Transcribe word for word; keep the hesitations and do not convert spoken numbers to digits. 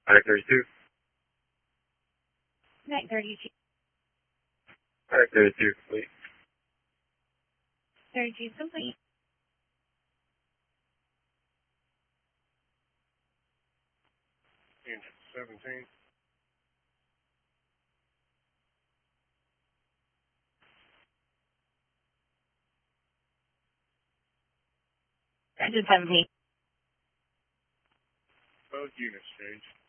High thirty-two. Night thirty-two. High thirty-two, complete. thirty-two complete. Engine seventeen. Engine seventeen. Both units, change.